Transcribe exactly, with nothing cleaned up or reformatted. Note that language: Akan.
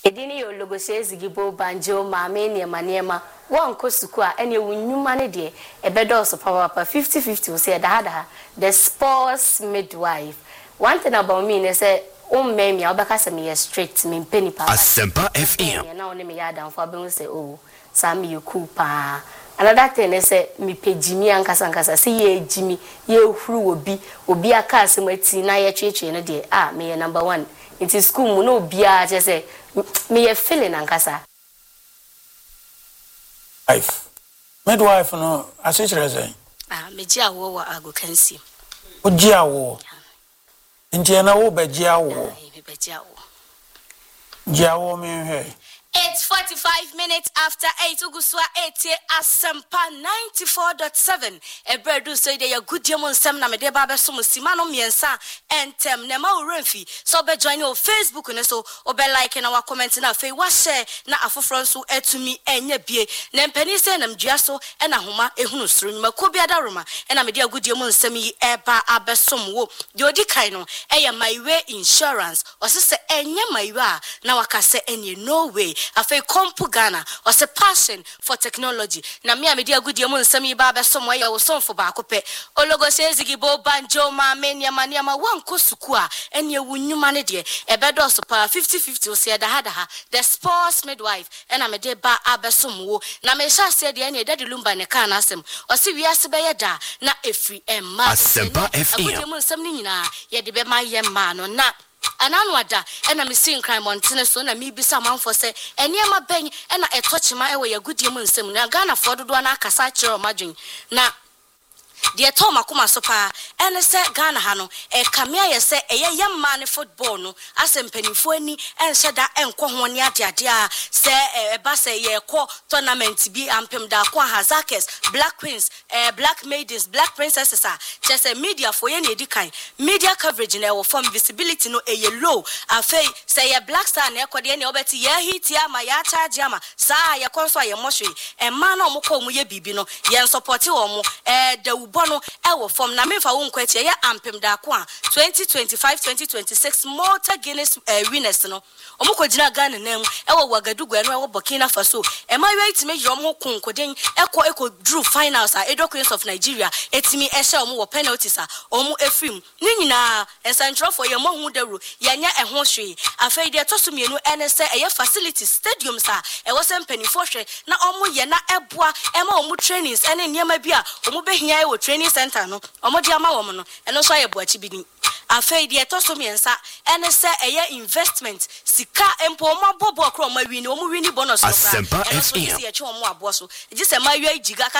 Edini yo logo says gibo banjo ma meni maniema one kosukua ene wunyuma ne de ebedo so papa fifty fifty we say da the sports midwife. One thing about me is say um me me obeka say me strict me penny papa. Asempa F M. Na oni me ya dan for be say oh Sammy you cool pa. Another thing is say me pejimi ankasa ankasa say ye jimi ye huru obi obi aka asemati na ye twetwe no de ah me number one. It is school mu no bia je say me a feeling ankasa. Wife. Midwife no asichere say. Ah me gia wo wa agokansi. O gia wo. Nti na wo ba gia wo. Me ba gia wo. Gia wo me he. It's forty-five minutes after eight. Uguswa eighty Asempa ninety-four point seven. Ebredu so de ya good yemon sem na me de ba be so musima no miensa entem na ma uremfi. So be join your Facebook ne so obe like na wa comment na fe wa share na afofro so etumi enye bie. Na mpani se na mdua so e na homa ehunu suru nyuma ko bia da roma e na me de good yemon sem yi eba abesom wo. De odi kai no e ya my way insurance. O se se enye my way na wakase enye no way. Afe kompu Ghana was a passion for technology. Na me amedia good yemu nsami ba be somo ya wo sonfo ba kope. Ologo says gibo banjo ma menia mania ma wanko sukua enye wunyuma ne de ebedo so pa fifty fifty o se da hada ha the sports midwife and amede ba abesom wo na me sha se de enye dadi lumba ne kan asem o se wiase be yeda na efri emma Asempa F M. Good yemu nsam ni nyina ye de be ma ye ma no na ananwada ena me sin crime montene so na mi bisa manfo se eniema ben ena etochima ewe ya gudie mu nsem na Ghana fo dodo na akasa kire omadwen na de to makoma so pa ene se Ghana ha no e kamea ye se eye yemma ne football no asempanyfo ani enhye da enko ho ne ade ade a se e ba se ye ko tournament bi ampem da ko Hazakers Black Queens eh Black Maidens Black Princesses a chese media for ye na edikan media coverage na e wo form visibility no eye low afei se ye Black Star na ekode ye na obeti ye hit ya ma ya charge ama sa ye konso ye mohwe e ma na omko mu ye bibi no ye support wo mo eh da bono ewo form na mefa wo nkwachi ya ampem da ko a twenty twenty-five twenty twenty-six Malta Guinness uh, winners no omko gina Ghana nam ewo Wagadugu eno ewo Burkina Faso e ma wait me yom ho konkoden eko eko drew finals a Edo Queens of Nigeria etimi ehye omo wo penalties a omo efrim ni nyina ensantro for ye mo hu daru yanya eho hwe afei de to so mienu ene se eye facilities stadiums a ewo se mpanifo hwe na omo ye na eboa ema omo trainings ene niam bia omo behia e training center no omodi ama wo no eno so aye boachi bi ni afei de to so miensa ene se eye investment sika empo omo bobo kro omo wi ni omo wi ni bonus no Asempa F M. ye che omo abo so je se ma wi agiga